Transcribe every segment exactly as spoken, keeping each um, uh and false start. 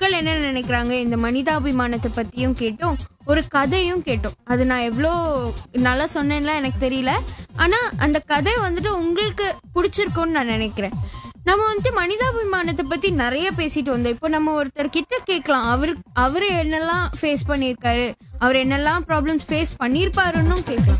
மக்கள் என்ன நினைக்கிறாங்க இந்த மனிதாபிமானத்தை பத்தியும் கேட்டோம், ஒரு கதையும் கேட்டோம். அது நான் எவ்வளோ நல்லா சொன்னேன்லாம் எனக்கு தெரியல. ஆனா அந்த கதை வந்துட்டு உங்களுக்கு பிடிச்சிருக்கும்னு நான் நினைக்கிறேன். நம்ம வந்துட்டு மனிதாபிமானத்தை பத்தி நிறைய பேசிட்டு வந்தோம். இப்போ நம்ம ஒருத்தர் கிட்ட கேட்கலாம், அவரு அவரு என்னெல்லாம் ஃபேஸ் பண்ணியிருக்காரு, அவர் என்னெல்லாம் ப்ராப்ளம்ஸ் ஃபேஸ் பண்ணியிருப்பாருன்னு கேட்கலாம்.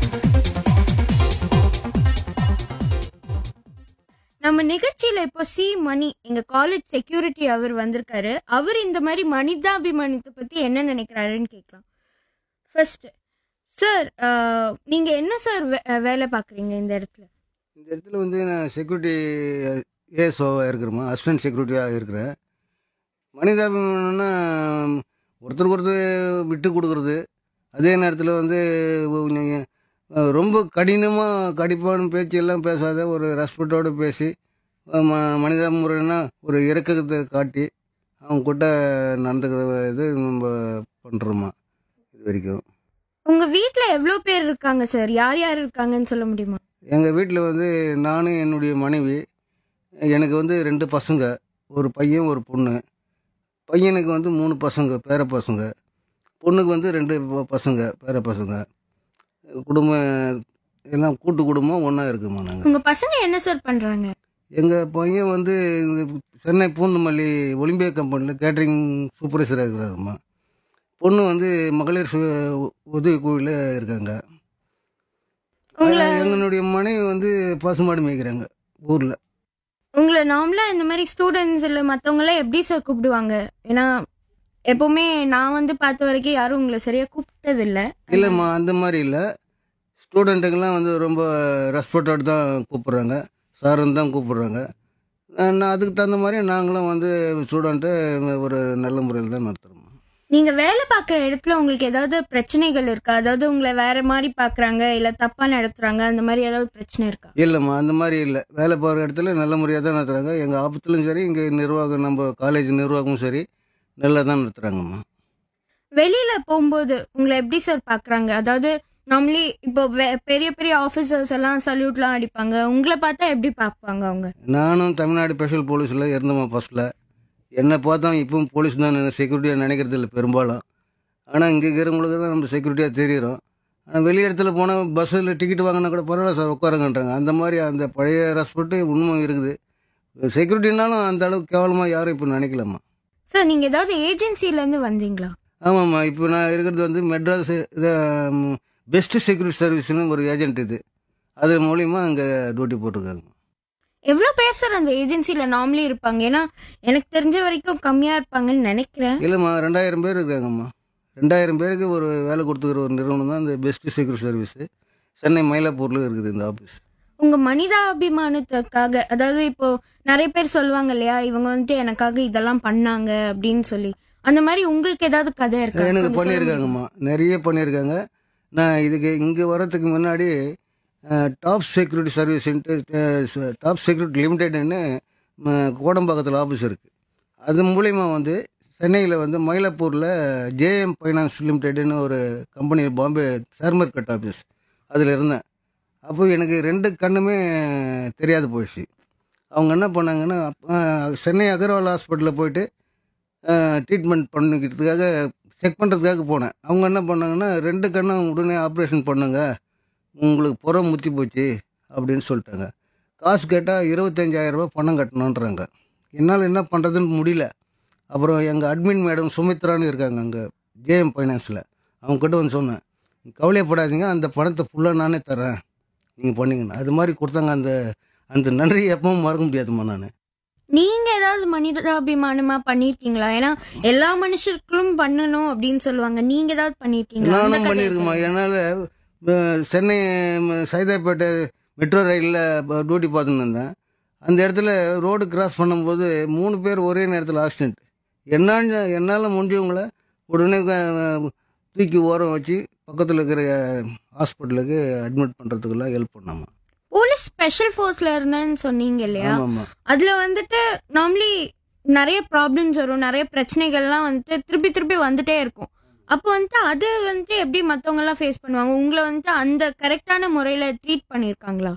நம்ம நிகழ்ச்சியில இப்போ சி மணி, எங்க காலேஜ் செக்யூரிட்டி அவர் வந்திருக்காரு. அவர் இந்த மாதிரி மனிதாபிமானத்தை பத்தி என்ன நினைக்கிறாருன்னு கேட்கலாம். ஃபர்ஸ்ட் சார், நீங்க என்ன சார் வேலை பாக்குறீங்க இந்த இடத்துல? இந்த இடத்துல வந்து நான் செக்யூரிட்டி ஏஎஸ்ஓவாக இருக்கிறோமா, அசிஸ்டன்ட் செக்யூரிட்டியாக இருக்கிறேன். மனிதாபிமானம்னா ஒருத்தருக்கு ஒருத்தர் விட்டு கொடுக்குறது, அதே நேரத்தில் வந்து நீங்கள் ரொம்ப கடினமாக கடிப்பான பேச்செல்லாம் பேசாத ஒரு ரெஸ்பெக்டோடு பேசி ம மனித முறைன்னா ஒரு இறக்கத்தை காட்டி அவங்க கிட்ட நடந்துக்கிற இது நம்ம பண்ணுறோமா இது வரைக்கும். உங்க வீட்ல எவ்வளவு பேர் இருக்காங்க சார்? யார் யார் இருக்காங்கன்னு சொல்ல முடியுமா? எங்கள் வீட்டில் வந்து நானும் என்னுடைய மனைவி, எனக்கு வந்து ரெண்டு பசங்க, ஒரு பையன் ஒரு பொண்ணு. பையனுக்கு வந்து மூணு பசங்க பேர பசங்க, பொண்ணுக்கு வந்து ரெண்டு ப- பசங்க பேர பசங்க. குடும்பம் எல்லாம் கூட்டு குடும்பம் ஒன்றா இருக்குமா நாங்கள். உங்க பசங்க என்ன சார் பண்றாங்க? எங்கள் பையன் வந்து இந்த சென்னை பூந்தமல்லி ஒலிம்பியா கம்பெனியில் கேட்ரிங் சூப்பர்வைசராக இருக்கிறாருமா. பொண்ணு வந்து மகளிர் சு உதவிக்குழுவில் இருக்காங்க. உங்களை எங்களுடைய மனைவி வந்து பசுமாடு மேய்க்கிறாங்க ஊரில். உங்களை நார்மலா இந்த மாதிரி ஸ்டூடெண்ட்ஸ் இல்ல மத்தவங்க எல்லாம் எப்படி சார் கூப்பிடுவாங்க? ஏன்னா எப்பவுமே நான் வந்து பார்த்த வரைக்கும் யாரும் உங்களை சரியா கூப்பிட்டது இல்ல. இல்லைம்மா, அந்த மாதிரி இல்லை. ஸ்டூடெண்ட்டுக்கெல்லாம் வந்து ரொம்ப ரெஸ்பெக்டோடு தான் கூப்பிட்றாங்க, சாருன்னு தான் கூப்பிட்றாங்க. நான் அதுக்கு தகுந்த மாதிரி நாங்களும் வந்து ஸ்டூடெண்ட்டை ஒரு நல்ல முறையில் தான் நடத்துகிறோம். நீங்க வேலை பார்க்குற இடத்துல உங்களுக்கு ஏதாவது பிரச்சனைகள் இருக்கா? அதாவது உங்களை வேற மாதிரி பாக்குறாங்க இல்ல தப்பா நடத்துறாங்க, அந்த மாதிரி ஏதாவது பிரச்சனை இருக்கா? இல்லைம்மா, அந்த மாதிரி இல்லை. வேலை பார்க்குற இடத்துல நல்ல முறையாக தான் நடத்துகிறாங்க. எங்கள் ஆபத்துலையும் சரி, இங்கே நிர்வாகம் நம்ம காலேஜ் நிர்வாகமும் சரி நல்லா தான் நடத்துகிறாங்கம்மா. வெளியில போகும்போது உங்களை எப்படி சார் பாக்குறாங்க? அதாவது நார்மலி இப்போ வே- பெரிய பெரிய ஆபீசர்ஸ் எல்லாம் சல்யூட்லாம் அடிப்பாங்க, உங்களை பார்த்தா எப்படி பார்ப்பாங்க அவங்க? நானும் தமிழ்நாடு ஸ்பெஷல் போலீஸில் இருந்தேம்மா ஃபஸ்ட்டில். என்னை பார்த்தோம் இப்பவும் போலீஸ் தான் செக்யூரிட்டியாக நினைக்கிறது இல்லை பெரும்பாலும். ஆனால் இங்கே இருக்கிறவங்களுக்கு தான் நம்ம செக்யூரிட்டியாக தெரிகிறோம். ஆனால் வெளி இடத்துல போனால் பஸ்ஸில் டிக்கெட் வாங்கினா கூட பரவாயில்ல சார் உட்காருங்கன்றாங்க. அந்த மாதிரி அந்த பழைய ரெஸ்பெக்ட்டு உண்மை இருக்குது. செக்யூரிட்டினாலும் அந்த அளவுக்கு கேவலமாக யாரும் இப்போ நினைக்கலாமா. சார் நீங்க ஏதாவது ஏஜென்சில இருந்து வந்தீங்களா? ஆமாம்மா, இப்போ நான் இருக்கிறது வந்து மெட்ராஸ் இதை பெஸ்ட்டு செக்யூரிட்டி சர்வீஸ்னு ஒரு ஏஜென்ட் இது. அது மூலிமா அங்கே டியூட்டி போட்டிருக்காங்க. எவ்வளவு பேர் சார் அந்த ஏஜென்சில நார்மலி இருப்பாங்க? ஏன்னா எனக்கு தெரிஞ்ச வரைக்கும் கம்மியா இருப்பாங்கன்னு நினைக்கிறேன். இல்லைம்மா, ரெண்டாயிரம் பேர் இருக்காங்கம்மா. ரெண்டாயிரம் பேருக்கு ஒரு வேலை கொடுத்துக்கிற ஒரு நிறுவனம் தான் இந்த பெஸ்ட்டு செக்யூரிட்டி சர்வீஸு. சென்னை மயிலாப்பூரில் இருக்குது இந்த ஆஃபீஸ். உங்க மனிதாபிமானத்துக்காக, அதாவது இப்போ நிறைய பேர் சொல்லுவாங்க இல்லையா, இவங்க வந்துட்டு எனக்காக இதெல்லாம் பண்ணாங்க அப்படின்னு சொல்லி, அந்த மாதிரி உங்களுக்கு ஏதாவது கதை இருக்கா? எனக்கு கொஞ்சம் சொல்ல பண்ணியிருக்காங்கம்மா, நிறைய பண்ணியிருக்காங்க. நான் இதுக்கு இங்கே வர்றதுக்கு முன்னாடி top security சர்வீஸ்ன்ட்டு top security லிமிடெட்னு கோடம்பாக்கத்தில் office இருக்குது. அது மூலிமா வந்து சென்னையில் வந்து மயிலாப்பூரில் ஜேஎம் ஃபைனான்ஸ் லிமிடெட்னு ஒரு company, Bombay share market office, அதில் இருந்தேன். அப்போ எனக்கு ரெண்டு கண்ணுமே தெரியாது போயிடுச்சு. அவங்க என்ன பண்ணாங்கன்னா, அப்ப சென்னை அகர்வால் ஹாஸ்பிட்டலில் போயிட்டு ட்ரீட்மெண்ட் பண்ணிக்கிறதுக்காக செக் பண்ணுறதுக்காக போனேன். அவங்க என்ன பண்ணாங்கன்னா, ரெண்டு கண்ணும் உடனே ஆப்ரேஷன் பண்ணுங்க, உங்களுக்கு புறம் முத்தி போச்சு அப்படின்னு சொல்லிட்டாங்க. காசு கேட்டால் இருபத்தஞ்சாயிரம் ரூபாய் பணம் கட்டணுன்றாங்க. என்னால் என்ன பண்ணுறதுன்னு முடியல. அப்புறம் எங்கள் அட்மின் மேடம் சுமித்ரான்னு இருக்காங்க அங்கே ஜேஎம் ஃபைனான்ஸில், அவங்கக்கிட்ட வந்து சொன்னேன், கவலையப்படாதீங்க, அந்த பணத்தை ஃபுல்லாக நானே தரேன், நீங்கள் பண்ணிங்கண்ணா. அது மாதிரி கொடுத்தாங்க. அந்த அந்த நன்றி எப்பவும் மறக்க முடியாதும்மா நான். நீங்க ஏதாவது மனிதாபிமானமா பண்ணிருக்கீங்களா? ஏன்னா எல்லா மனுஷர்களும் பண்ணணும் அப்படின்னு சொல்லுவாங்க. நீங்க ஏதாவது பண்ணிருக்கீங்களா? அந்த நானும் கதையை பண்ணியிருக்கேம்மா. சொல்லுங்க. என்னால் சென்னை ம, சைதாப்பேட்டை மெட்ரோ ரயிலில் டியூட்டி பார்த்துன்னு இருந்தேன். அந்த இடத்துல ரோடு கிராஸ் பண்ணும்போது மூணு பேர் ஒரே நேரத்தில் ஆக்சிடென்ட். என்னான்னு என்னால் முடிஞ்சவங்கள உடனே க- தூக்கி ஓரம் வச்சு பக்கத்தில் இருக்கிற ஹாஸ்பிட்டலுக்கு அட்மிட் பண்ணுறதுக்கெல்லாம் ஹெல்ப் பண்ணாமா. போலீஸ் ஸ்பெஷல் ஃபோர்ஸ்ல இருந்தேன்னு சொன்னீங்க இல்லையா? ஆமாம்மா. அதுல வந்துட்டு நார்மலி நிறைய ப்ராப்ளம்ஸ் வரும், நிறைய பிரச்சனைகள்லாம் வந்துட்டு திருப்பி திருப்பி வந்துட்டே இருக்கும். அப்போ வந்துட்டு அது வந்துட்டு எப்படி மத்தவங்க எல்லாம் ஃபேஸ் பண்ணுவாங்க? உங்களை வந்துட்டு அந்த கரெக்டான முறையில ட்ரீட் பண்ணிருக்காங்களா?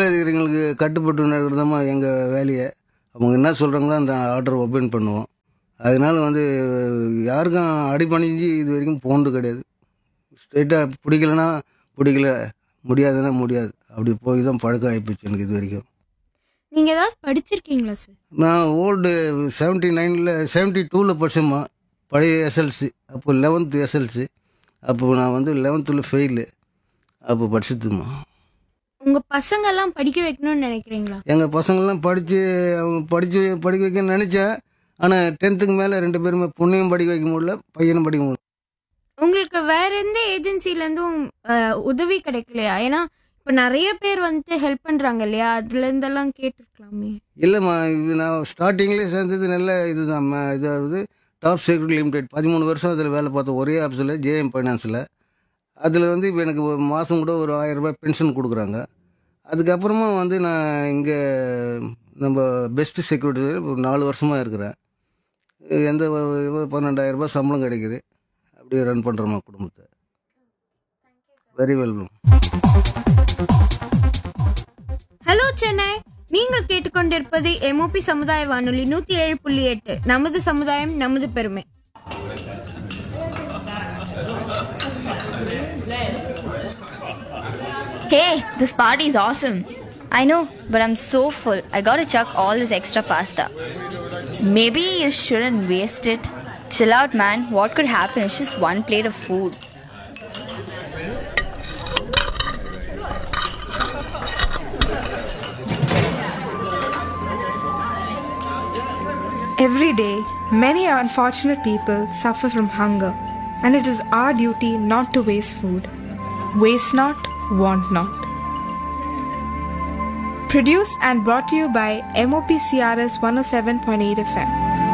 மேலதிகாரிகளுக்கு கட்டுப்பட்டு நடக்கிறதாம்மா எங்கள் வேலையை. அவங்க என்ன சொல்கிறாங்களோ அந்த ஆர்டர் ஒபேன் பண்ணுவோம். அதனால வந்து யாருக்கும் அடிபணிஞ்சு இது வரைக்கும் போனது கிடையாது. ஸ்ட்ரெயிட்டாக பிடிக்கலன்னா பிடிக்கல, முடியாதுன்னா முடியாது, அப்படி போய் தான் பழக்கம் ஆகிப்போச்சு எனக்கு இது வரைக்கும். நீங்க ஏதாவது படிச்சிருக்கீங்களா சார்? நான் ஓல்டு செவன்ட்டி நைனில் செவன்ட்டி டூவில் படிச்சோம்மா, பழைய எஸ்எல்சி. அப்போ லெவன்த்து எஸ்எல்சி. அப்போ நான் வந்து லெவன்த்தில் ஃபெயிலு. அப்போ படிச்சுட்டுமா. உங்க பசங்க எல்லாம் படிக்க வைக்கணும்னு நினைக்கிறீங்களா? எங்கள் பசங்கள்லாம் படித்து அவங்க படித்து படிக்க வைக்கணும்னு நினச்சேன். ஆனால் டென்த்துக்கு மேலே ரெண்டு பேருமே பொண்ணையும் படிக்க வைக்க முடியல, பையனும் படிக்க முடியல. உங்களுக்கு வேற எந்த ஏஜென்சில இருந்தும் அஹ், உதவி கிடைக்கலையா? ஏன்னா இப்ப நிறைய பேர் வந்துட்டு ஹெல்ப் பண்றாங்க இல்லையா, அதுல இருந்தெல்லாம் கேட்டிருக்கலாமே. இல்லைம்மா, இது நான் ஸ்டார்டிங்லேயே சேர்ந்தது நல்ல இதுதான். இதாவது டாப் செக்யூரிட்டி லிமிடெட் பதிமூணு வருஷம் அதில் வேலை பார்த்தேன், ஒரே ஆஃபீஸில் ஜேஎம் ஃபைனான்ஸில். அதில் வந்து இப்போ எனக்கு ஒரு மாதம் கூட ஒரு ஆயிரம் ரூபாய் பென்ஷன் கொடுக்குறாங்க. அதுக்கப்புறமா வந்து நான் இங்கே நம்ம பெஸ்ட்டு செக்யூரிட்டி ஒரு நாலு வருஷமாக இருக்கிறேன். எந்த பன்னெண்டாயிரம் ரூபாய் சம்பளம் கிடைக்குது. அப்படியே ரன் பண்ணுறோமா குடும்பத்தை. Very well. ஹலோ சென்னை, நீங்கள் கேட்டுக்கொண்டிருப்பது எம்ஓபி சமுதாய வானொலி நூத்தி ஏழு புள்ளி எட்டு. நமது சமுதாயம் நமது பெருமை. Hey, this party is awesome. I know, but I'm so full. I gotta chuck all this extra pasta. Maybe you shouldn't waste it. Chill out, man. What could happen? It's just one plate of food. Every day, many unfortunate people suffer from hunger, and it is our duty not to waste food. Waste not, want not. Produced and brought to you by M O P C R S one oh seven point eight F M.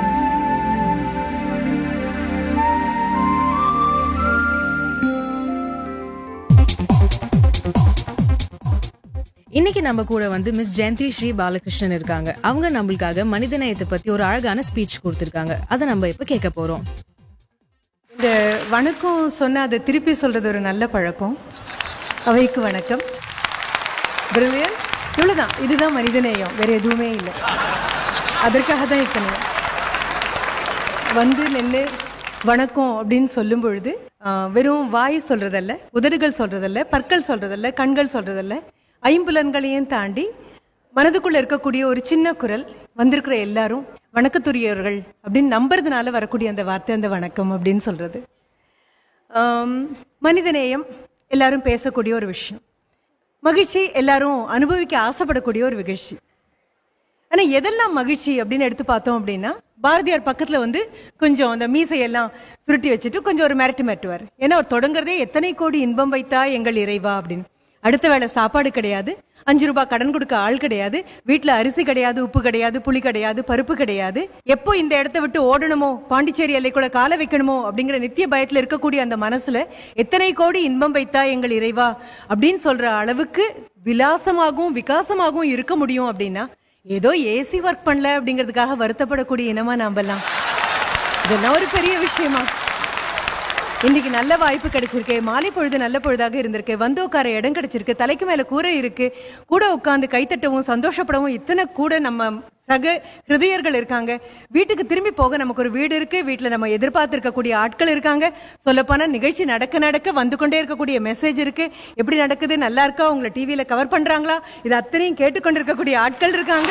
இன்னைக்கு நம்ம கூட வந்து miss Jayanthi Sri Balakrishnan இருக்காங்க. அவங்க நம்மளுக்காக மனிதநேயத்தை பத்தி ஒரு அழகான ஸ்பீச் கொடுத்திருக்காங்க. அதை நம்ம இப்ப கேட்க போறோம். இந்த வணக்கம் சொன்ன அதை திருப்பி சொல்றது ஒரு நல்ல பழக்கம். அவைக்கு வணக்கம். பிரில்லியன். இவ்வளவுதான், இதுதான் மனிதநேயம், வேற எதுவுமே இல்லை. அதற்காக தான் இத்தனை வந்து நின்று வணக்கம் அப்படின்னு சொல்லும் பொழுது வெறும் வாய் சொல்றதல்ல, உதடுகள் சொல்றதல்ல, பற்கள் சொல்றதல்ல, கண்கள் சொல்றதல்ல, ஐம்புலன்களையும் தாண்டி மனதுக்குள்ள இருக்கக்கூடிய ஒரு சின்ன குரல். வந்திருக்கிற எல்லாரும் வணக்கத்துரியவர்கள் அப்படின்னு நம்புறதுனால வரக்கூடிய அந்த வார்த்தை அந்த வணக்கம் அப்படின்னு சொல்றது. மனிதநேயம் எல்லாரும் பேசக்கூடிய ஒரு விஷயம். மகிழ்ச்சி எல்லாரும் அனுபவிக்க ஆசைப்படக்கூடிய ஒரு நிகழ்ச்சி. ஆனா எதெல்லாம் மகிழ்ச்சி அப்படின்னு எடுத்து பார்த்தோம் அப்படின்னா, பாரதியார் பக்கத்துல வந்து கொஞ்சம் அந்த மீசையெல்லாம் சுருட்டி வச்சுட்டு கொஞ்சம் ஒரு மிரட்டு மிரட்டுவார். ஏன்னா அவர் தொடங்குறதே எத்தனை கோடி இன்பம் வைத்தா எங்கள் இறைவா அப்படின்னு. அடுத்த வேளை சாப்பாடு கிடையாது, அஞ்சு ரூபாய் கடன் கொடுக்க ஆள் கிடையாது, வீட்டுல அரிசி கிடையாது, உப்பு கிடையாது, புளி கிடையாது, பருப்பு கிடையாது. எப்போ இந்த இடத்த விட்டு ஓடணுமோ, பாண்டிச்சேரி எல்லைக்குள்ள கால வைக்கணுமோ அப்படிங்கிற நித்திய பயத்துல இருக்கக்கூடிய அந்த மனசுல எத்தனை கோடி இன்பம் வைத்தா எங்கள் இறைவா அப்படின்னு சொல்ற அளவுக்கு விலாசமாகவும் விகாசமாகவும் இருக்க முடியும் அப்படின்னா, ஏதோ ஏசி ஒர்க் பண்ணல அப்படிங்கிறதுக்காக வருத்தப்படக்கூடிய இனமா நாமெல்லாம். இதெல்லாம் ஒரு பெரிய விஷயமா? இன்னைக்கு நல்ல வாய்ப்பு கிடைச்சிருக்கு, மாலை பொழுது நல்ல பொழுதாக இருந்திருக்கு, வந்து உட்கார இடம் கிடைச்சிருக்கு, தலைக்கு மேல கூரை இருக்கு, கூட உட்கார்ந்து கைத்தட்டவும் சந்தோஷப்படவும் இத்தனை கூட நம்ம சக ஹிருதயர்கள் இருக்காங்க. வீட்டுக்கு திரும்பி போக நமக்கு ஒரு வீடு இருக்கு, வீட்டுல நம்ம எதிர்பார்த்து இருக்கக்கூடிய ஆட்கள் இருக்காங்க. சொல்லப்போனா நிகழ்ச்சி நடக்க நடக்க வந்து கொண்டே இருக்கக்கூடிய மெசேஜ் இருக்கு. எப்படி நடக்குது, நல்லா இருக்கா, உங்களை டிவியில கவர் பண்றாங்களா, இது அத்தனையும் கேட்டுக்கொண்டிருக்கக்கூடிய ஆட்கள் இருக்காங்க.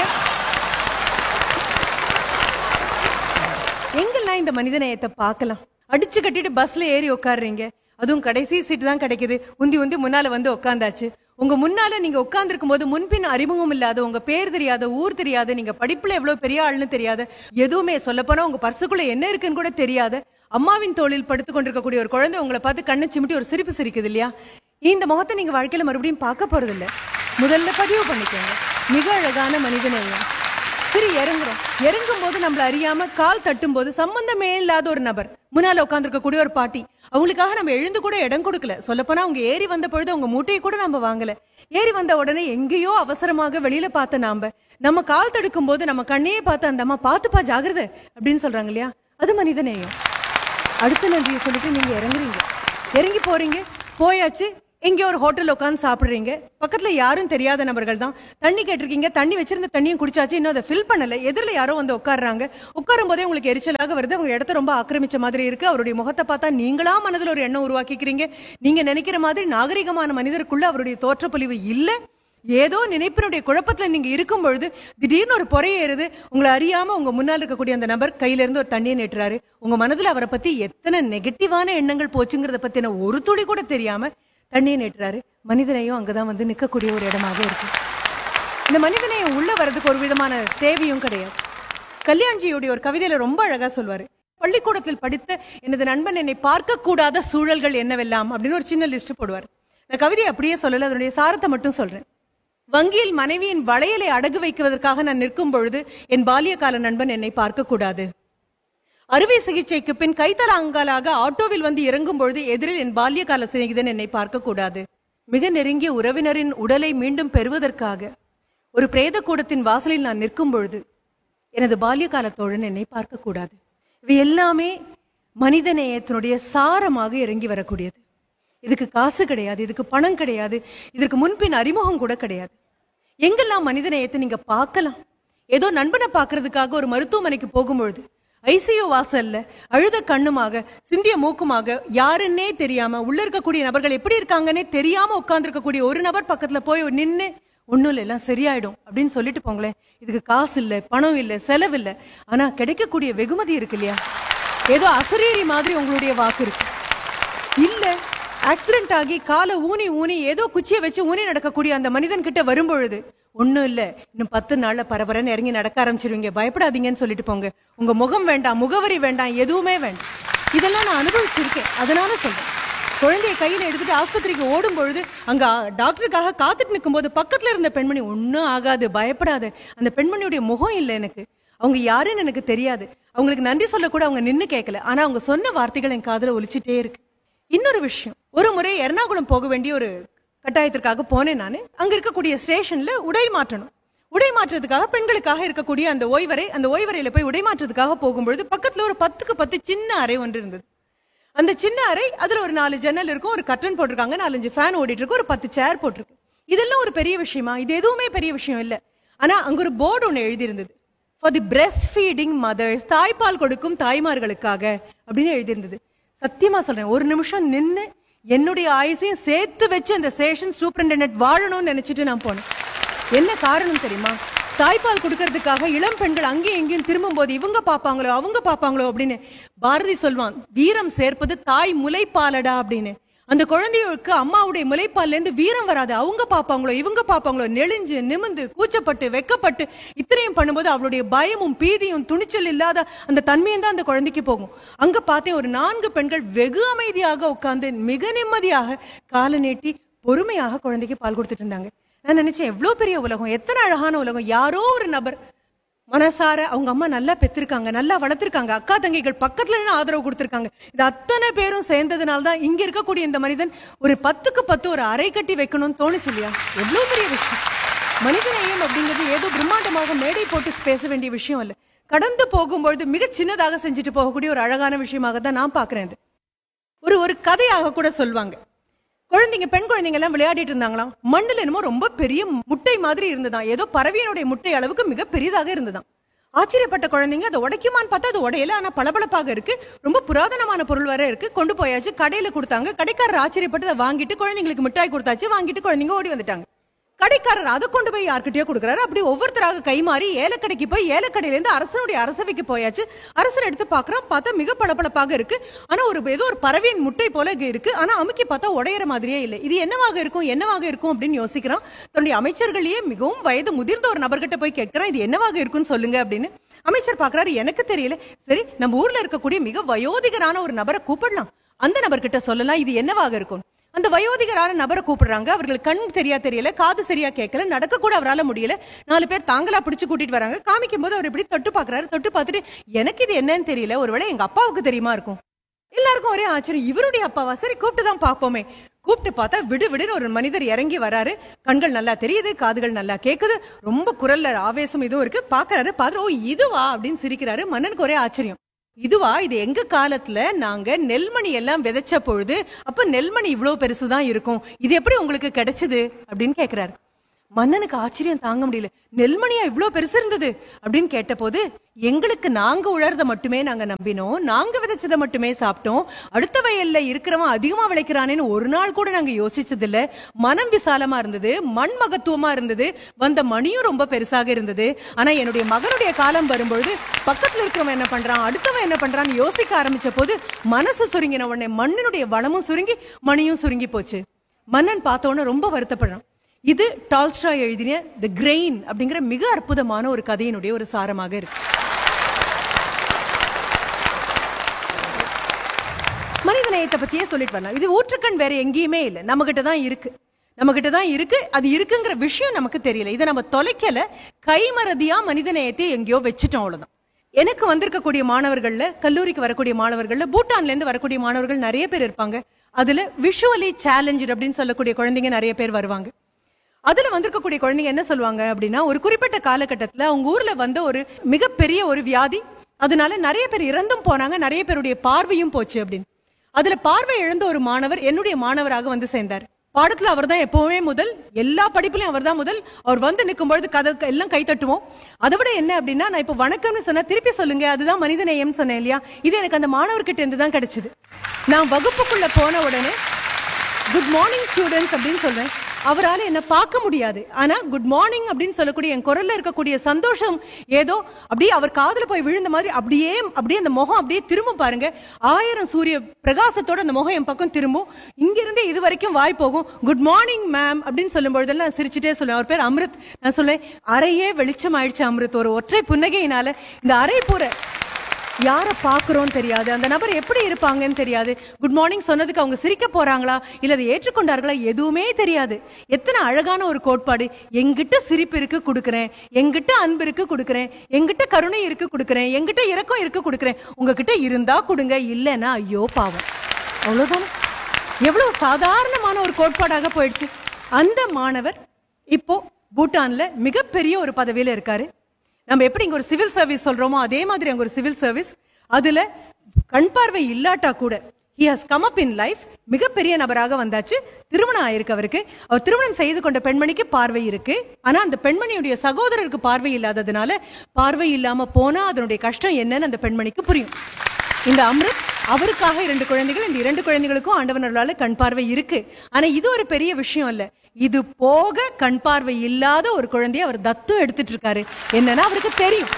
எங்கெல்லாம் இந்த மனிதநேயத்தை பார்க்கலாம்? அடிச்சு கட்டிட்டு பஸ்ல ஏறி உட்காடுறீங்க, அதுவும் கடைசி சீட்டு தான் கிடைக்குது, உந்தி உந்தி முன்னால வந்து உட்காந்தாச்சு. உங்க முன்னால நீங்க உட்கார்ந்து இருக்கும் போது முன்பின் அறிமுகம் இல்லாத, உங்க பேர் தெரியாத, ஊர் தெரியாத, நீங்க படிப்புல எவ்வளவு பெரிய ஆள்னு தெரியாத, எதுவுமே சொல்லப்போனா உங்க பர்சுக்குள்ள என்ன இருக்குன்னு கூட தெரியாத அம்மாவின் தோளில் படுத்து கொண்டிருக்கக்கூடிய ஒரு குழந்தை உங்களை பார்த்து கண்ணை சிமிட்டி ஒரு சிரிப்பு சிரிக்குது இல்லையா? இந்த முகத்தை நீங்க வாழ்க்கையில மறுபடியும் பார்க்க போறது இல்ல. முதல்ல பதிவு பண்ணிக்கோங்க. மிக அழகான மனிதநேயம். சரி, இறங்குறோம். இறங்கும் போது நம்மள அறியாம கால் தட்டும் போது சம்பந்தமே இல்லாத ஒரு நபர், முன்னால உட்கார்ந்துருக்க கூடிய ஒரு பாட்டி, அவங்களுக்காக நம்ம எழுந்து கூட இடம் கொடுக்கல. சொல்லப்போனா அவங்க ஏறி வந்த பொழுது அவங்க மூட்டையை கூட நம்ம வாங்கல. ஏறி வந்த உடனே எங்கேயோ அவசரமாக வெளியில பார்த்த நாம நம்ம கால் தடுக்கும் போது நம்ம கண்ணையே பார்த்து அந்த அம்மா பார்த்துப்பா ஜாகிரதை அப்படின்னு சொல்றாங்க இல்லையா? அது மனிதநேயம். அடுத்த நன்றியை சொல்லிட்டு நீங்க இறங்குறீங்க, இறங்கி போறீங்க, போயாச்சு, எங்க ஒரு ஹோட்டல் உட்காந்து சாப்பிடுறீங்க, பக்கத்துல யாரும் தெரியாத நபர்கள் தான், தண்ணி கேட்டிருக்கீங்க, தண்ணி வச்சிருந்த தண்ணியும் குடிச்சாச்சு, இன்னும் அதை ஃபில் பண்ணல, எதிரில யாரோ வந்து உட்காடுறாங்க, உட்காரும் போதே உங்களுக்கு எரிச்சலாக வருது, அவங்க இடத்த ரொம்ப ஆக்கிரமிச்ச மாதிரி இருக்கு, அவருடைய முகத்தை பார்த்தா நீங்களா மனதில் ஒரு எண்ணம் உருவாக்கிக்கிறீங்க, நீங்க நினைக்கிற மாதிரி நாகரிகமான மனிதருக்குள்ள அவருடைய தோற்றப்பொலிவு இல்ல, ஏதோ நினைப்பினுடைய குழப்பத்துல நீங்க இருக்கும் பொழுது திடீர்னு ஒரு பொறையேறுது, உங்களை அறியாம உங்க முன்னால் இருக்கக்கூடிய அந்த நபர் கையில இருந்து ஒரு தண்ணியை நேட்டுறாரு, உங்க மனதுல அவரை பத்தி எத்தனை நெகட்டிவான எண்ணங்கள் போச்சுங்கிறத பத்தின ஒரு துளி கூட தெரியாம தண்ணியை நேட்டுறாரு. மனிதனையும் அங்கதான் வந்து நிற்கக்கூடிய ஒரு இடமாக இருக்கு. இந்த மனிதனையும் உள்ள வர்றதுக்கு ஒரு விதமான தேவையும் கிடையாது. கல்யாண்ஜியுடைய ஒரு கவிதையில ரொம்ப அழகா சொல்வாரு, பள்ளிக்கூடத்தில் படித்த எனது நண்பன் என்னை பார்க்க கூடாத சூழல்கள் என்னவெல்லாம் அப்படின்னு ஒரு சின்ன லிஸ்ட் போடுவார். இந்த கவிதையை அப்படியே சொல்லல, அதனுடைய சாரத்தை மட்டும் சொல்றேன். வங்கியில் மனைவியின் வளையலை அடகு வைக்குவதற்காக நான் நிற்கும் பொழுது என் பால்யகால நண்பன் என்னை பார்க்க கூடாது. அறுவை சிகிச்சைக்கு பின் கைத்தலாங்காலாக ஆட்டோவில் வந்து இறங்கும் பொழுது எதிரில் என் பால்யகால சிநேகிதன் என்னை பார்க்க கூடாது. மிக நெருங்கிய உறவினரின் உடலை மீண்டும் பெறுவதற்காக ஒரு பிரேத கூடத்தின் வாசலில் நான் நிற்கும் பொழுது எனது பால்யகால தோழன் என்னை பார்க்க கூடாது. இவை எல்லாமே மனிதநேயத்தினுடைய சாரமாக இறங்கி வரக்கூடியது. இதுக்கு காசு கிடையாது, இதுக்கு பணம் கிடையாது, இதற்கு முன்பின் அறிமுகம் கூட கிடையாது. எங்கெல்லாம் மனிதநேயத்தை நீங்க பார்க்கலாம். ஏதோ நண்பனை பார்க்கறதுக்காக ஒரு மருத்துவமனைக்கு போகும்பொழுது ஐசியு வாசல்ல அழுத கண்ணுமாக சிந்திய மூக்குமாக யாருன்னே தெரியாம உள்ள இருக்கக்கூடிய நபர்கள் எப்படி இருக்காங்கன்னே தெரியாம உட்கார்ந்து இருக்கக்கூடிய ஒரு நபர் பக்கத்துல போய் நின்று ஒன்னும் இல்லை எல்லாம் சரியாயிடும் அப்படின்னு சொல்லிட்டு போங்களேன். இதுக்கு காசு இல்லை, பணம் இல்லை, செலவு இல்லை, ஆனா கிடைக்கக்கூடிய வெகுமதி இருக்கு இல்லையா? ஏதோ அசரீரி மாதிரி உங்களுடைய வாக்கு இருக்கு இல்ல. ஆக்சிடென்ட் ஆகி காலை ஊனி ஊனி ஏதோ குச்சியை வச்சு ஊனி நடக்கக்கூடிய அந்த மனிதன் கிட்ட வரும்பொழுது ஒன்னும் இல்ல, இன்னும் பத்து நாள்ல பரபரன்னு இறங்கி நடக்க ஆரம்பிச்சிருவீங்க, பயப்படாதீங்கன்னு சொல்லிட்டு போங்க. உங்க முகம் வேண்டாம், முகவரி வேண்டாம், எதுவுமே வேண்டாம். இதெல்லாம் நான் அனுபவிச்சிருக்கேன், அதனால சொல்றேன். குழந்தைய கையில எடுத்துட்டு ஆஸ்பத்திரிக்கு ஓடும் பொழுது அங்க டாக்டருக்காக காத்துட்டு நிற்கும் போது பக்கத்துல இருந்த பெண்மணி ஒன்னும் ஆகாது, பயப்படாது. அந்த பெண்மணியுடைய முகம் இல்லை எனக்கு, அவங்க யாருன்னு எனக்கு தெரியாது, அவங்களுக்கு நன்றி சொல்ல கூட அவங்க நின்னு கேட்கல, ஆனா அவங்க சொன்ன வார்த்தைகள் என் காதுல ஒலிச்சுட்டே இருக்கு. இன்னொரு விஷயம், ஒரு முறை எர்ணாகுளம் போக வேண்டிய ஒரு கட்டாயத்திற்காக போனேன். நான் அங்க இருக்கக்கூடிய ஸ்டேஷன்ல உடை மாற்றணும். உடை மாற்றத்துக்காக பெண்களுக்காக இருக்கக்கூடிய அந்த ஓய்வறை, அந்த ஓய்வறையில போய் உடை மாற்றத்துக்காக போகும்பொழுது பக்கத்துல ஒரு பத்துக்கு பத்து சின்ன அறை ஒன்று இருந்தது. அந்த சின்ன அறை, அதுல ஒரு நாலு ஜன்னல் இருக்கும், ஒரு கர்டன் போட்டிருக்காங்க, நாலஞ்சு ஃபேன் ஓடிட்டு இருக்கு, ஒரு பத்து சேர் போட்டிருக்கு. இதெல்லாம் ஒரு பெரிய விஷயமா? இது எதுவுமே பெரிய விஷயம் இல்ல. ஆனா அங்க ஒரு போர்டு ஒண்ணு எழுதி இருந்தது, for the breast feeding mothers, தாய்ப்பால் கொடுக்கும் தாய்மார்களுக்காக அப்படின்னு எழுதி இருந்தது. சத்தியமா சொல்றேன், ஒரு நிமிஷம் நின்னு என்னுடைய ஆயுசையும் சேர்த்து வச்சு அந்த ஸ்டேஷன் சூப்பரிண்டென்டென்ட் வாழணும்னு நினைச்சிட்டு நான் போனேன். என்ன காரணம் தெரியுமா? தாய்ப்பால் கொடுக்கறதுக்காக இளம் பெண்கள் அங்கேயும் எங்கேயும் திரும்பும் போது இவங்க பாப்பாங்களோ அவங்க பாப்பாங்களோ அப்படின்னு பாரதி சொல்வான், வீரம் சேர்ப்பது தாய் முலைப்பாலடா அப்படின்னு. அந்த குழந்தைகளுக்கு அம்மாவுடைய முலைப்பால்ல இருந்து வீரம் வராது, அவங்க பாப்பாங்களோ இவங்க பாப்பாங்களோ நெளிஞ்சு நிமிந்து கூச்சப்பட்டு வெக்கப்பட்டு இத்தனையும் பண்ணும்போது அவளுடைய பயமும் பீதியும் துணிச்சல் இல்லாத அந்த தன்மையும் தான் அந்த குழந்தைக்கு போகும். அங்க பார்த்தேன், ஒரு நான்கு பெண்கள் வெகு அமைதியாக உட்கார்ந்து மிக நிம்மதியாக காலை நீட்டி பொறுமையாக குழந்தைக்கு பால் கொடுத்துட்டு இருந்தாங்க. நான் நினைச்சேன், எவ்வளவு பெரிய உலகம், எத்தனை அழகான உலகம். யாரோ ஒரு நபர் மனசார அவங்க அம்மா நல்லா பெற்றிருக்காங்க, நல்லா வளர்த்திருக்காங்க, அக்கா தங்கைகள் பக்கத்துல இருந்து ஆதரவு கொடுத்திருக்காங்க. இது அத்தனை பேரும் சேர்ந்ததுனால தான் இங்க இருக்கக்கூடிய இந்த மனிதன் ஒரு பத்துக்கு பத்து ஒரு அறை கட்டி வைக்கணும்னு தோணுச்சு இல்லையா? எவ்வளவு பெரிய விஷயம். மனிதநேயம் அப்படிங்கிறது ஏதோ பிரம்மாண்டமாக மேடை போட்டு பேச வேண்டிய விஷயம் இல்ல, கடந்து போகும்பொழுது மிக சின்னதாக செஞ்சுட்டு போகக்கூடிய ஒரு அழகான விஷயமாக தான் நான் பாக்குறேன். ஒரு ஒரு கதையாக கூட சொல்வாங்க. குழந்தைங்க, பெண் குழந்தைங்க எல்லாம் விளையாடிட்டு இருந்தாங்களாம். மண்ணுல என்னமோ ரொம்ப பெரிய முட்டை மாதிரி இருந்ததாம், ஏதோ பறவையினுடைய முட்டை அளவுக்கு மிக பெரிதாக இருந்ததாம். ஆச்சரியப்பட்ட குழந்தைங்க அதை உடைக்குமான்னு பார்த்தா அது உடையல, ஆனா பளபளப்பாக இருக்கு, ரொம்ப புராதனமான பொருள் வர இருக்கு. கொண்டு போயாச்சு, கடையில கொடுத்தாங்க. கடைக்காரர் ஆச்சரியப்பட்டு அதை வாங்கிட்டு குழந்தைங்களுக்கு மிட்டாய் கொடுத்தாச்சு, வாங்கிட்டு குழந்தைங்க ஓடி வந்துட்டாங்க. கடைக்காரர் அதை கொண்டு போய் யார்கிட்டயோ கொடுக்குறாரு. அப்படி ஒவ்வொருத்தராக கைமாறி ஏலக்கடைக்கு போய் ஏலக்கடையில இருந்து அரசனுடைய அரசவைக்கு போயாச்சு. அரசர் எடுத்து பாக்குறான், பார்த்தா மிக பளபளப்பாக இருக்கு, ஆனா ஒரு ஏதோ ஒரு பறவையின் முட்டை போல இருக்கு, ஆனா அமுக்கி பார்த்தா உடையிற மாதிரியே இல்லை. இது என்னவாக இருக்கும் என்னவாக இருக்கும் அப்படின்னு யோசிக்கிறான். தன்னுடைய அமைச்சர்களையே மிகவும் வயது முதிர்ந்த ஒரு நபர்கிட்ட போய் கேட்கிறான், இது என்னவாக இருக்குன்னு சொல்லுங்க அப்படின்னு. அமைச்சர் பாக்குறாரு, எனக்கு தெரியல. சரி, நம்ம ஊர்ல இருக்கக்கூடிய மிக வயோதிகரான ஒரு நபரை கூப்பிடலாம், அந்த நபர்கிட்ட சொல்லலாம் இது என்னவாக இருக்கும். அந்த வயோதிகரான நபரை கூப்பிடுறாங்க. அவர்கள் கண் சரியா தெரியல, காது சரியா கேட்கல, நடக்க கூட அவரால் முடியல. நாலு பேர் தாங்களா பிடிச்சு கூட்டிட்டு வராங்க. காமிக்கும் போது அவர் இப்படி தொட்டு பாக்குறாரு. தொட்டு பார்த்துட்டு, எனக்கு இது என்னன்னு தெரியல, ஒருவேளை எங்க அப்பாவுக்கு தெரியுமா இருக்கும். எல்லாருக்கும் ஒரே ஆச்சரியம், இவருடைய அப்பாவா? சரி, கூப்பிட்டு தான் பாப்போமே. கூப்பிட்டு பார்த்தா விடு விடுன்னு ஒரு மனிதர் இறங்கி வராரு. கண்கள் நல்லா தெரியுது, காதுகள் நல்லா கேக்குது, ரொம்ப குரல்ல ஆவேசம் இதுவும் இருக்கு. பாக்குறாரு, பாரு, ஓ இதுவா அப்படின்னு சிரிக்கிறாரு. மன்னனுக்கு ஒரே ஆச்சரியம். இதுவா இது எங்க காலத்துல நாங்க நெல்மணி எல்லாம் விதைச்ச பொழுது அப்ப நெல்மணி இவ்வளவு பெருசுதான் இருக்கும், இது எப்படி உங்களுக்கு கிடைச்சது அப்படின்னு கேக்குறாரு. மன்னனுக்கு ஆச்சரியம் தாங்க முடியல. நெல்மணியா இவ்வளவு பெருசு இருந்தது அப்படின்னு கேட்ட போது, எங்களுக்கு நாங்க உழறத மட்டுமே நாங்க நம்பினோம், நாங்க விதைச்சதை மட்டுமே சாப்பிட்டோம், அடுத்த வயல்ல இருக்கிறவன் அதிகமா விளைக்கிறானேன்னு ஒரு நாள் கூட நாங்க யோசிச்சது இல்ல. மனம் விசாலமா இருந்தது, மண் மகத்துவமா இருந்தது, வந்த மணியும் ரொம்ப பெருசாக இருந்தது. ஆனா என்னுடைய மகனுடைய காலம் வரும்பொழுது பக்கத்துல இருக்கிறவன் என்ன பண்றான், அடுத்தவன் என்ன பண்றான்னு யோசிக்க ஆரம்பிச்ச போது மனசு சுருங்கின உடனே மண்ணினுடைய வளமும் சுருங்கி மணியும் சுருங்கி போச்சு. மன்னன் பார்த்தோன்னு ரொம்ப வருத்தப்படுறான். இது டால்ஸ்டாய் எழுதின தி கிரெயின் அப்படிங்கிற மிக அற்புதமான ஒரு கதையினுடைய ஒரு சாரமாக இருக்கு. மனித நேயத்தை பத்தியே சொல்லிட்டு வரலாம். இது ஊற்றுக்கண் வேற எங்கேயுமே இல்லை, நம்ம கிட்ட தான் இருக்கு, நம்ம கிட்ட தான் இருக்கு. அது இருக்குங்கிற விஷயம் நமக்கு தெரியல, இதை நம்ம தொலைக்கல, கைமறதியா மனித நேயத்தை எங்கேயோ வச்சுட்டோம், அவ்வளவுதான். எனக்கு வந்திருக்கக்கூடிய மாணவர்கள்ல, கல்லூரிக்கு வரக்கூடிய மாணவர்கள்ல பூட்டான்ல இருந்து வரக்கூடிய மாணவர்கள் நிறைய பேர் இருப்பாங்க. அதுல விஷுவலி சேலஞ்சு அப்படின்னு சொல்லக்கூடிய குழந்தைங்க நிறைய பேர் வருவாங்க. அதுல வந்திருக்கக்கூடிய குழந்தைங்க என்ன சொல்லுவாங்க அப்படின்னா, ஒரு குறிப்பிட்ட காலகட்டத்துல அவங்க ஊர்ல வந்த ஒரு மிகப்பெரிய ஒரு வியாதி, அதனால நிறைய பேர் இறந்தும் போனாங்க, நிறைய பேருடைய பார்வையும் போச்சு அப்படின்னு. அதுல பார்வை இழந்த ஒரு மாணவர் என்னுடைய மாணவராக வந்து சேர்ந்தார். பாடத்துல அவர் தான் எப்பவுமே முதல், எல்லா படிப்புலயும் அவர் தான் முதல். அவர் வந்து நிற்கும் பொழுது கதை எல்லாம் கை தட்டுவோம். அதை விட என்ன அப்படின்னா, நான் இப்ப வணக்கம்னு சொன்னா திருப்பி சொல்லுங்க, அதுதான் மனித நேயம் சொன்னேன் இல்லையா, இது எனக்கு அந்த மாணவர்கிட்ட இருந்து தான் கிடைச்சது. நான் வகுப்புக்குள்ள போன உடனே குட் மார்னிங் ஸ்டூடெண்ட்ஸ் அப்படின்னு சொல்றேன். அவரால் என்ன பார்க்க முடியாது, ஆனா குட் மார்னிங் அப்படின்னு சொல்லக்கூடிய என் குரல்ல இருக்கக்கூடிய சந்தோஷம் ஏதோ அப்படியே அவர் காதுல போய் விழுந்த மாதிரி அப்படியே அப்படியே அந்த முகம் அப்படியே திரும்ப பாருங்க, ஆயிரம் சூரிய பிரகாசத்தோட அந்த முகம் என் பக்கம் திரும்பும். இங்கிருந்து இது வரைக்கும் வாய் போகும். குட் மார்னிங் மேம் அப்படின்னு சொல்லும் பொழுதெல்லாம் நான் சிரிச்சுட்டே சொல்லுவேன். அவர் பேர் அமிர்த். நான் சொல்லேன், அறையே வெளிச்சம் ஆயிடுச்சு அமிர்த், ஒரு ஒற்றை புன்னகையினால. இந்த அறை பூர யாரை பார்க்கிறோம் தெரியாது, அந்த நபர் எப்படி இருப்பாங்கன்னு தெரியாது, குட் மார்னிங் சொன்னதுக்கு அவங்க சிரிக்க போறாங்களா இல்ல அதை ஏற்றுக்கொண்டார்களா எதுவுமே தெரியாது. எத்தனை அழகான ஒரு கோட்பாடு. எங்கிட்ட சிரிப்பு இருக்கு கொடுக்குறேன், எங்கிட்ட அன்பு இருக்கு கொடுக்குறேன், எங்கிட்ட கருணை இருக்கு கொடுக்குறேன், எங்கிட்ட இரக்கம் இருக்கு கொடுக்குறேன், உங்ககிட்ட இருந்தா கொடுங்க, இல்லைன்னா ஐயோ பாவம். அவ்வளவுதானே, எவ்வளவு சாதாரணமான ஒரு கோட்பாடாக போயிடுச்சு. அந்த மாணவர் இப்போ பூட்டான்ல மிகப்பெரிய ஒரு பதவியில இருக்காரு. நம்ம எப்படி இங்க ஒரு சிவில் சர்வீஸ் சொல்றோமோ அதே மாதிரி அங்க ஒரு சிவில் சர்வீஸ். அதுல கண் பார்வை இல்லாட்டா கூட he has come up in life, மிகப்பெரிய நபராக வந்தாச்சு. திருமணம் ஆயிருக்கு அவருக்கு. அவர் திருமணம் செய்து கொண்ட பெண்மணிக்கு பார்வை இருக்கு, ஆனா அந்த பெண்மணியுடைய சகோதரருக்கு பார்வை இல்லாததுனால பார்வை இல்லாம போனா அதனுடைய கஷ்டம் என்னன்னு அந்த பெண்மணிக்கு புரியும். இந்த அமிர்த், அவருக்காக இரண்டு குழந்தைகள், இந்த இரண்டு குழந்தைகளுக்கும் ஆண்டவனர்களால கண் பார்வை இருக்கு. ஆனா இது ஒரு பெரிய விஷயம் இல்ல, இது போக கண் பார்வை இல்லாத ஒரு குழந்தைய அவர் தத்து எடுத்துட்டு இருக்காரு. என்னன்னா அவருக்கு தெரியும்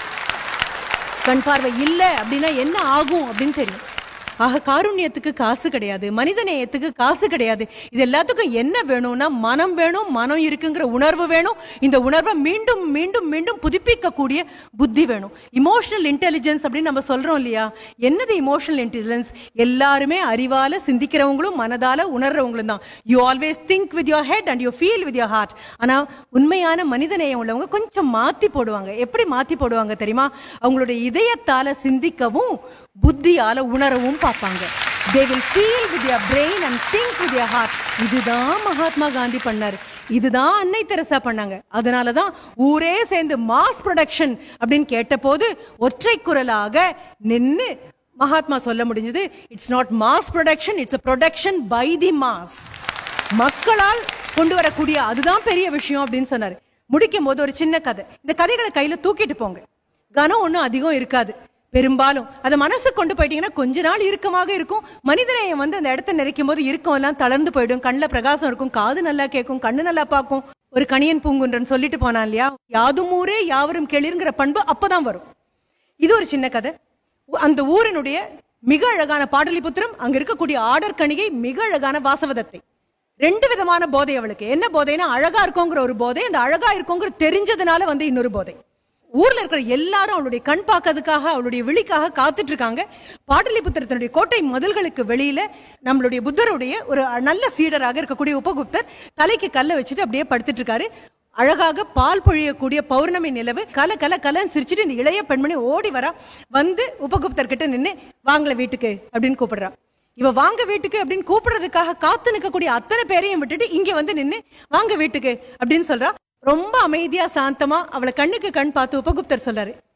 கண் பார்வை இல்ல அப்படின்னா என்ன ஆகும் அப்படின்னு தெரியும். ஆக காருண்யத்துக்கு காசு கிடையாது, மனித நேயத்துக்கு காசு கிடையாது. இது எல்லாத்துக்கும் என்ன வேணும்னா மனம் வேணும், மனம் இருக்குங்கிற உணர்வு வேணும். இந்த உணர்வை மீண்டும் மீண்டும் மீண்டும் புதுப்பிக்க கூடிய புத்தி வேணும். இமோஷனல் இன்டெலிஜென்ஸ் அப்படின்னு நம்ம சொல்றோம் இல்லையா, என்னது இமோஷனல் இன்டெலிஜென்ஸ்? எல்லாருமே அறிவால சிந்திக்கிறவங்களும் மனதால உணர்றவங்களும் தான். You always think with your head and you feel with your heart. ஆனா உண்மையான மனித நேயம் உள்ளவங்க கொஞ்சம் மாத்தி போடுவாங்க. எப்படி மாத்தி போடுவாங்க தெரியுமா? அவங்களுடைய இதயத்தால சிந்திக்கவும் புத்தியால உணரவும் பார்ப்பாங்க. They will feel with their brain and think with their heart. இதுதான் மகாத்மா காந்தி பண்ணாரு, இதுதான் அன்னை தெரசா பண்ணாங்க. அதனாலதான் ஊரே சேர்ந்து மாஸ் ப்ரொடக்ஷன் அப்படின்னு கேட்ட போது ஒற்றை குரலாக நின்னு மகாத்மா சொல்ல முடிஞ்சது, it's not mass production, it's a production by the mass. மக்களால் கொண்டு வரக்கூடிய அதுதான் பெரிய விஷயம் அப்படின்னு சொன்னாரு. முடிக்கும் போது ஒரு சின்ன கதை. இந்த கதைகளை கையில தூக்கிட்டு போங்க, கனம் ஒன்னும் அதிகம் இருக்காது. பெரும்பாலும் அதை மனசு கொண்டு போயிட்டீங்கன்னா கொஞ்ச நாள் இறுக்கமாக இருக்கும். மனிதநேயம் வந்து அந்த இடத்த நிறைக்கும் போது இறுக்கம் எல்லாம் தளர்ந்து போயிடும். கண்ணில் பிரகாசம் இருக்கும், காது நல்லா கேட்கும், கண்ணு நல்லா பார்க்கும். ஒரு கணியன் பூங்குன்றன் சொல்லிட்டு போனான் இல்லையா, யாதும் ஊரே யாவரும் கேளிருங்கிற பண்பு அப்பதான் வரும். இது ஒரு சின்ன கதை. அந்த ஊரினுடைய மிக அழகான பாடலிபுத்திரம், அங்க இருக்கக்கூடிய ஆடர் கணிகை, மிக அழகான வாசவதத்தை. ரெண்டு விதமான போதை அவளுக்கு. என்ன போதைனா, அழகா இருக்கோங்கிற ஒரு போதை, அந்த அழகா இருக்கோங்கிற தெரிஞ்சதுனால வந்து இன்னொரு போதை. ஊர்ல இருக்கிற எல்லாரும் அவளுடைய கண் பார்க்கறதுக்காக, அவளுடைய விழிக்காக காத்துட்டு இருக்காங்க. பாடலிபுத்திரத்தினுடைய கோட்டை மதில்களுக்கு வெளியில நம்மளுடைய புத்தருடைய ஒரு நல்ல சீடராக இருக்கக்கூடிய உபகுப்தர் தலைக்கு கல்ல வச்சுட்டு அப்படியே படுத்துட்டு இருக்காரு. அழகாக பால் பொழியக்கூடிய பௌர்ணமி நிலவு கல கல கலன்னு சிரிச்சுட்டு இந்த இளைய பெண்மணி ஓடி வரா. வந்து உபகுப்தர் கிட்ட நின்று வாங்கல வீட்டுக்கு அப்படின்னு கூப்பிடுறா. இவ வாங்க வீட்டுக்கு அப்படின்னு கூப்பிடுறதுக்காக காத்து நிற்கக்கூடிய அத்தனை பேரையும் விட்டுட்டு இங்க வந்து நின்று வாங்க வீட்டுக்கு அப்படின்னு சொல்றா. ரொம்ப அமைதியா சாந்தமா அவளை கண்ணுக்கு கண் பார்த்து உபகுப்தர் சொல்றாரு,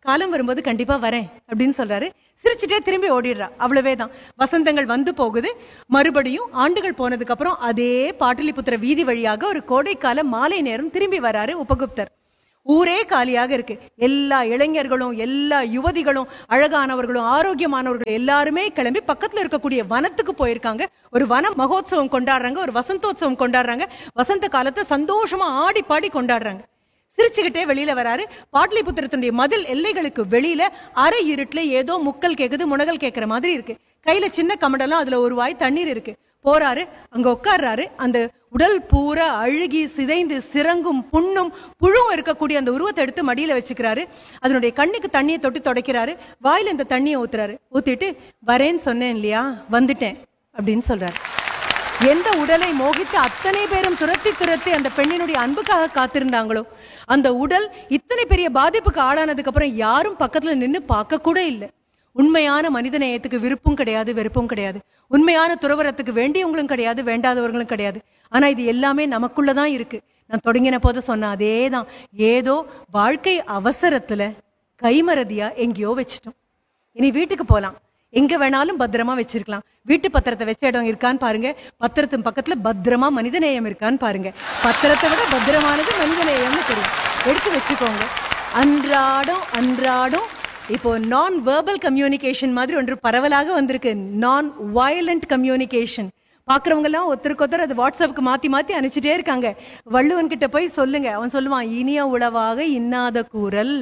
காலம் வரும்போது கண்டிப்பா வரேன் அப்படின்னு சொல்றாரு. சிரிச்சுட்டே திரும்பி ஓடிடுறா. அவ்வளவேதான். வசந்தங்கள் வந்து போகுது. மறுபடியும் ஆண்டுகள் போனதுக்கு அப்புறம் அதே பாட்டலிபுத்திர வீதி வழியாக ஒரு கோடைக்கால மாலை நேரம் திரும்பி வராரு உபகுப்தர். ஊரே காலியாக இருக்கு. எல்லா இளைஞர்களும் எல்லா யுவதிகளும் அழகானவர்களும் ஆரோக்கியமானவர்களும் எல்லாருமே கிளம்பி பக்கத்துல இருக்கக்கூடிய வனத்துக்கு போயிருக்காங்க. ஒரு வன மகோத்சவம் கொண்டாடுறாங்க, ஒரு வசந்தோத்சவம் கொண்டாடுறாங்க. வசந்த காலத்தை சந்தோஷமா ஆடி பாடி கொண்டாடுறாங்க. சிரிச்சுக்கிட்டே வெளியில வராரு. பாட்டலிபுத்திரத்தினுடைய மதில் எல்லைகளுக்கு வெளியில அரை இருட்டுல ஏதோ முக்கல் கேக்குது, முனகல் கேட்கிற மாதிரி இருக்கு. கையில சின்ன கமண்டலம், அதுல ஒரு வாய் தண்ணீர் இருக்கு. போறாரு, அங்க உட்கார்றாரு. அந்த உடல் பூரா அழுகி சிதைந்து சிறங்கும் புண்ணும் புழுவும் இருக்கக்கூடிய அந்த உருவத்தை எடுத்து மடியில வச்சுக்கிறாரு. அதனுடைய கண்ணுக்கு தண்ணியை தொட்டு தொடக்கிறாரு. வாயில இந்த தண்ணியை ஊத்துறாரு. ஊத்திட்டு வரேன்னு சொன்னேன் இல்லையா, வந்துட்டேன் அப்படின்னு சொல்றாரு. எந்த உடலை மோகித்து அத்தனை பேரும் துரத்தி துரத்தி அந்த பெண்ணினுடைய அன்புக்காக காத்திருந்தாங்களோ அந்த உடல் இத்தனை பெரிய பாதிப்புக்கு ஆளானதுக்கு அப்புறம் யாரும் பக்கத்துல நின்னு பார்க்க கூட இல்லை. உண்மையான மனித நேயத்துக்கு விருப்பம் கிடையாது, வெறுப்பும் கிடையாது. உண்மையான துறவரத்துக்கு வேண்டியவங்களும் கிடையாது, வேண்டாதவர்களும் கிடையாது. ஆனா இது எல்லாமே நமக்குள்ளதான் இருக்கு. நான் தொடங்கின போது சொன்ன அதேதான். ஏதோ வாழ்க்கை அவசரத்துல கைமறதியா எங்கேயோ வச்சுட்டோம். இனி வீட்டுக்கு போலாம். எங்க வேணாலும் பத்திரமா வச்சிருக்கலாம். வீட்டு பத்திரத்தை வச்ச இடம் இருக்கான்னு பாருங்க. பத்திரத்தின் பக்கத்துல பத்திரமா மனித நேயம் இருக்கான்னு பாருங்க. பத்திரத்தை விட பத்திரமானது மனித நேயம்னு தெரியும். எடுத்து வச்சுக்கோங்க. அன்றாடம் அன்றாடம் இப்போ நான் வெர்பல் கம்யூனிகேஷன் மாதிரி ஒன்று பரவலாக வந்திருக்கு. நான் வயலண்ட் கம்யூனிகேஷன். பாக்குறவங்க எல்லாம் ஒருத்தருக்கு ஒருத்தர் அது வாட்ஸ்அப்புக்கு மாத்தி மாத்தி அனுப்பிச்சுட்டே இருக்காங்க. வள்ளுவன் கிட்ட போய் சொல்லுங்க. அவன் சொல்லுவான், இனிய உளவாக இன்னாத கூறல்,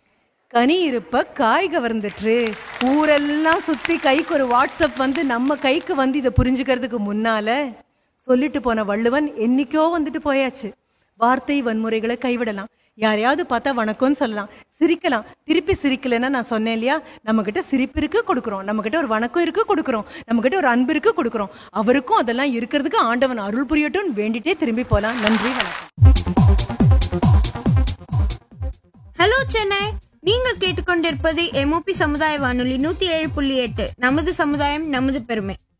கனி இருப்ப காய் கவர்ந்துட்டு. ஊரெல்லாம் சுத்தி கைக்கு ஒரு வாட்ஸ்அப் வந்து நம்ம கைக்கு வந்து இதை புரிஞ்சுக்கிறதுக்கு முன்னால சொல்லிட்டு போன வள்ளுவன் என்னைக்கோ வந்துட்டு போயாச்சு. வார்த்தை வன்முறைகளை கைவிடலாம். யாரையாவது பார்த்தா வணக்கம்னு சொல்லலாம், சிரிக்கலாம். திருப்பி சிரிக்கலன்னா நான் சொன்னேன் இல்லையா, நம்ம கிட்ட சிரிப்பு இருக்கு கொடுக்குறோம், நம்ம கிட்ட ஒரு வணக்கம் இருக்கு கொடுக்குறோம், நம்ம கிட்ட ஒரு அன்பு இருக்கு கொடுக்குறோம். அவருக்கும் அதெல்லாம் இருக்கிறதுக்கு ஆண்டவன் அருள் புரியட்டும் வேண்டிட்டே திரும்பி போலாம். நன்றி, வணக்கம். ஹலோ சென்னை, நீங்கள் கேட்டுக்கொண்டிருப்பது எம்ஓபி சமுதாய வானொலி நூத்தி ஏழு புள்ளி எட்டு. நமது சமுதாயம் நமது பெருமை.